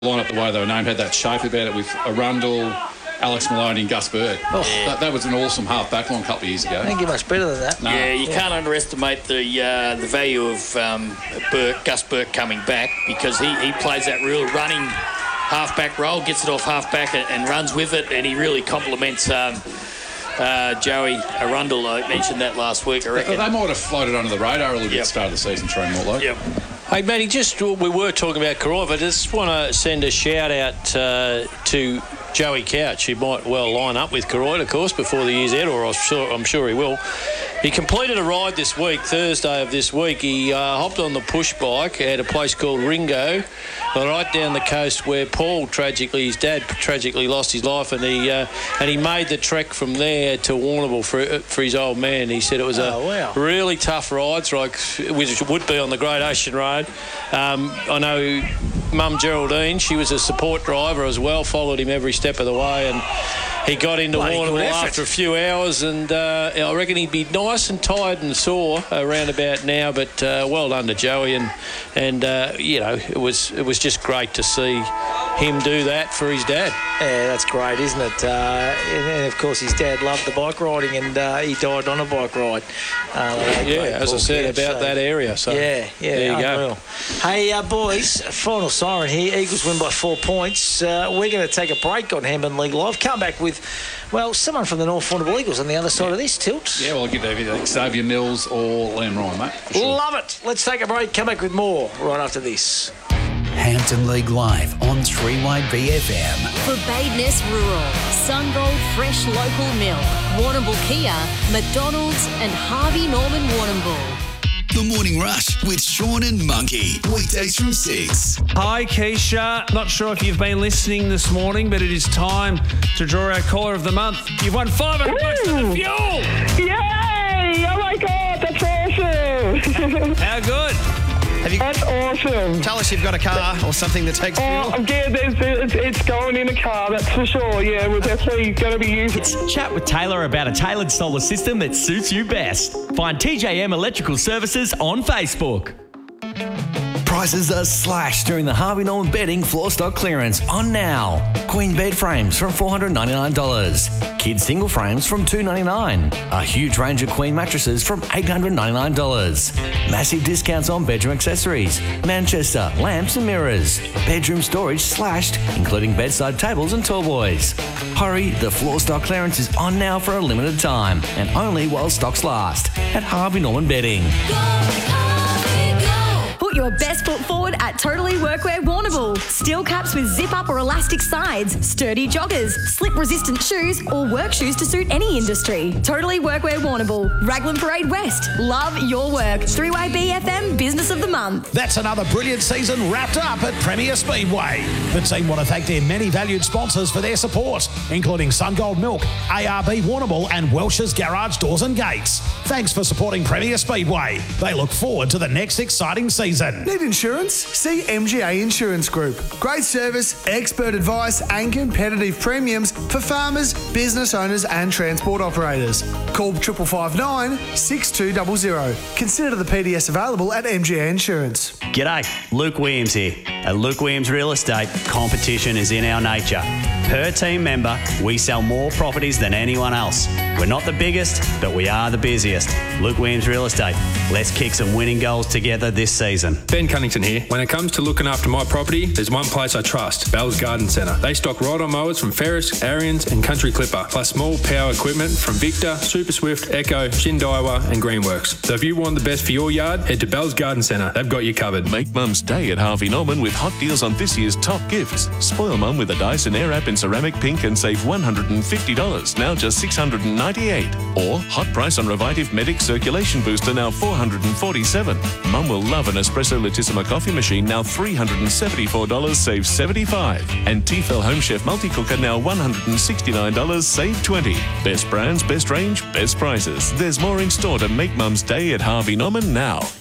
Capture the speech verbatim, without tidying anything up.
line up the way they were named had that shape about it with Arundel, Alex Maloney and Gus Bird. Oh, yeah. that, that was an awesome half-back line a couple of years ago. I think you're much better than that. No. Yeah, you yeah. can't underestimate the uh, the value of um, Burke, Gus Burke coming back, because he, he plays that real running half-back role, gets it off half-back and, and runs with it, and he really complements um, uh, Joey Arundel. I mentioned that last week, I reckon. They, they might have floated under the radar a little bit yep. at the start of the season, Troy Mortlow. Yep. Hey, Matty, just we were talking about Koroiv. I just want to send a shout out uh, to Joey Couch. He might well line up with Koroiv, of course, before the year's out, or I'm sure, I'm sure he will. He completed a ride this week, Thursday of this week. He uh, hopped on the push bike at a place called Ringo, right down the coast where Paul tragically, his dad tragically lost his life, and he uh, and he made the trek from there to Warrnambool for for his old man. He said it was a oh, wow. really tough ride, like which would be on the Great Ocean Road. Um, I know Mum Geraldine, she was a support driver as well, followed him every step of the way, and he got into Warrnambool after a few hours, and uh, I reckon he'd be nice and tired and sore around about now. But uh, well done to Joey, and and uh, you know it was it was just great to see him do that for his dad. Yeah, that's great, isn't it? Uh, and, and of course, his dad loved the bike riding, and uh, he died on a bike ride. Uh, yeah, as I said Couch, about so. that area. So yeah, yeah, there you unreal. go. Hey, uh, boys, final siren here. Eagles win by four points. Uh, we're going to take a break on Handman League Live. Come back with, well, someone from the North Warrnambool Eagles on the other side yeah. of this, Tilt. Yeah, well, I'll give that Xavier Mills or Liam Ryan, mate. Sure. Love it. Let's take a break. Come back with more right after this. Hampton League Live on three Y B F M. For Badeness Rural, Sungold Fresh Local Milk, Warrnambool Kia, McDonald's and Harvey Norman Warrnambool. The Morning Rush with Sean and Monkey. Weekdays from six. Hi, Keisha. Not sure if you've been listening this morning, but it is time to draw our caller of the month. You've won five hundred bucks for the fuel. Yay! Oh, my God. That's awesome. How good? Have you, That's awesome. Tell us you've got a car or something that takes fuel. Oh, yeah, there's, there's, it's going in a car, that's for sure. Yeah, we're definitely going to be using it. Chat with Taylor about a tailored solar system that suits you best. Find T J M Electrical Services on Facebook. Prices are slashed during the Harvey Norman Bedding floor stock clearance on now. Queen bed frames from four hundred ninety-nine dollars. Kids single frames from two hundred ninety-nine dollars. A huge range of queen mattresses from eight hundred ninety-nine dollars. Massive discounts on bedroom accessories, Manchester, lamps and mirrors. Bedroom storage slashed, including bedside tables and tall boys. Hurry, the floor stock clearance is on now for a limited time and only while stocks last at Harvey Norman Bedding. Put your best foot forward at Totally Workwear Warrnambool. Steel caps with zip-up or elastic sides, sturdy joggers, slip-resistant shoes or work shoes to suit any industry. Totally Workwear Warrnambool, Raglan Parade West. Love your work. three Y B F M Business of the Month. That's another brilliant season wrapped up at Premier Speedway. The team want to thank their many valued sponsors for their support, including Sungold Milk, A R B Warrnambool and Welsh's Garage Doors and Gates. Thanks for supporting Premier Speedway. They look forward to the next exciting season. Need insurance? See M G A Insurance Group. Great service, expert advice and competitive premiums for farmers, business owners and transport operators. Call five five nine, six two zero zero. Consider the P D S available at M G A Insurance. G'day, Luke Williams here. At Luke Williams Real Estate, competition is in our nature. Per team member, we sell more properties than anyone else. We're not the biggest, but we are the busiest. Luke Williams Real Estate. Let's kick some winning goals together this season. Ben Cunnington here. When it comes to looking after my property, there's one place I trust, Bell's Garden Centre. They stock ride-on mowers from Ferris, Arians and Country Clipper, plus small power equipment from Victor, Super Swift, Echo, Shindaiwa and Greenworks. So if you want the best for your yard, head to Bell's Garden Centre. They've got you covered. Make Mum's Day at Harvey Norman with hot deals on this year's top gifts. Spoil Mum with a Dyson Airwrap in ceramic pink and save one hundred fifty dollars, now just six hundred ninety-eight dollars. Or hot price on Revitive Medic Circulation Booster, now four hundred forty-seven dollars. Mum will love an Espresso Latissima coffee machine, now three hundred seventy-four dollars, save seventy-five dollars. And Tefal Home Chef Multi-Cooker, now one hundred sixty-nine dollars, save twenty dollars. Best brands, best range, best prices. There's more in store to make Mum's Day at Harvey Norman now.